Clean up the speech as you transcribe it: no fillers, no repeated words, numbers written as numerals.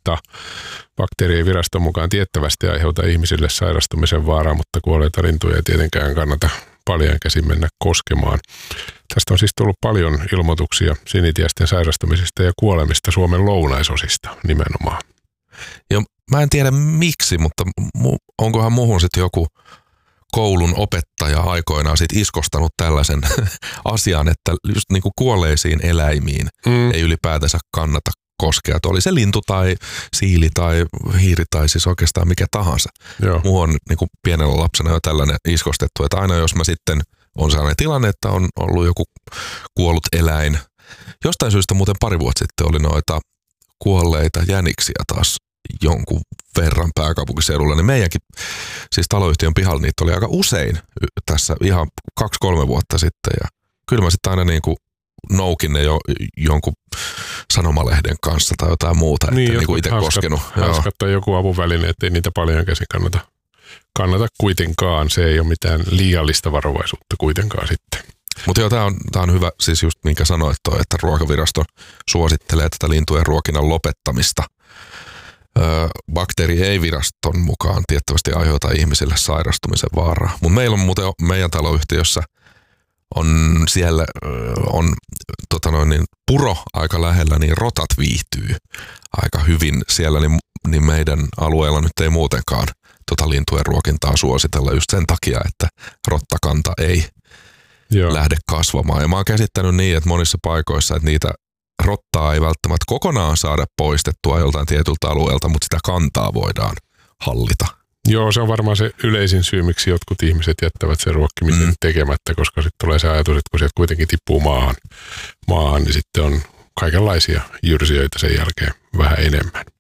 kuolleita. Bakteeri ei viraston mukaan tiettävästi aiheuta ihmisille sairastumisen vaaraa, mutta kuolleita lintuja ei tietenkään kannata paljain käsin mennä koskemaan. Tästä on siis tullut paljon ilmoituksia sinitiäisten sairastumisista ja kuolemista Suomen lounaisosista nimenomaan. Ja mä en tiedä miksi, mutta onkohan muuhun sitten joku koulun opettaja aikoinaan sit iskostanut tällaisen asian, että just niinku kuolleisiin eläimiin ei ylipäätänsä kannata koskea. Että oli se lintu tai siili tai hiiri tai siis oikeastaan mikä tahansa. Muuhun on niinku pienellä lapsena jo tällainen iskostettu, että aina jos mä sitten on sellainen tilanne, että on ollut joku kuollut eläin. Jostain syystä muuten pari vuotta sitten oli noita kuolleita jäniksiä taas jonkun verran pääkaupunkiseudulla, niin meidänkin siis taloyhtiön pihalla niitä oli aika usein tässä ihan 2-3 vuotta sitten ja kyllä mä sitten aina niin kuin noukin ne jonkun sanomalehden kanssa tai jotain muuta, että niin kuin itse koskenut. Hanskat tai joku apuväline, ettei niitä paljon käsin kannata kuitenkaan. Se ei ole mitään liiallista varovaisuutta kuitenkaan sitten. Mutta joo, tää on hyvä, siis just minkä sanoit toi, että Ruokavirasto suosittelee tätä lintujen ruokinnan lopettamista. Bakteeri ei viraston mukaan tiettävästi aiheuta ihmisille sairastumisen vaaraa. Mutta meillä on muuten meidän taloyhtiössä on puro aika lähellä, niin rotat viihtyy aika hyvin siellä, niin meidän alueella nyt ei muutenkaan lintujen ruokintaa suositella just sen takia, että rottakanta ei lähde kasvamaan. Ja mä oon käsittänyt niin, että monissa paikoissa, että niitä rottaa ei välttämättä kokonaan saada poistettua joltain tietyltä alueelta, mutta sitä kantaa voidaan hallita. Joo, se on varmaan se yleisin syy, miksi jotkut ihmiset jättävät sen ruokkimisen tekemättä, koska sitten tulee se ajatus, että kun sieltä kuitenkin tippuu maahan, niin sitten on kaikenlaisia jyrsijöitä sen jälkeen vähän enemmän.